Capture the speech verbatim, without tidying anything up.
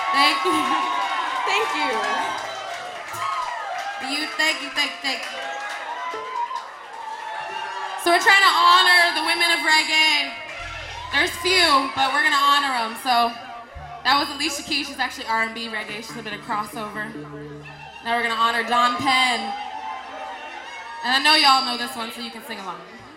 Thank you. Thank you. You, thank you, thank you, thank you. So we're trying to honor the women of reggae. There's few, but we're gonna honor them. So that was Alicia Keys. She's actually R and B reggae. She's a bit of crossover. Now we're gonna honor Don Penn. And I know y'all know this one, so you can sing along.